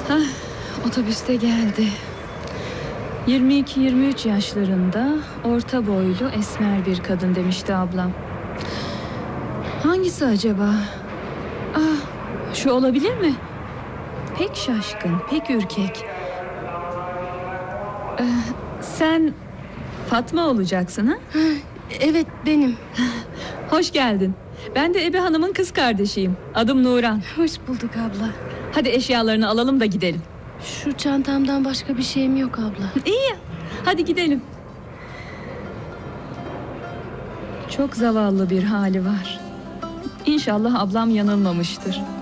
Otobüste geldi. 22-23 yaşlarında, orta boylu, esmer bir kadın demişti ablam. Hangisi acaba? Şu olabilir mi? Pek şaşkın, pek ürkek. Sen Fatma olacaksın ha? Evet, benim. Hoş geldin. Ben de Ebe Hanım'ın kız kardeşiyim. Adım Nuran. Hoş bulduk abla. Hadi eşyalarını alalım da gidelim. Şu çantamdan başka bir şeyim yok abla. İyi ya, hadi gidelim. Çok zavallı bir hali var. İnşallah ablam yanılmamıştır.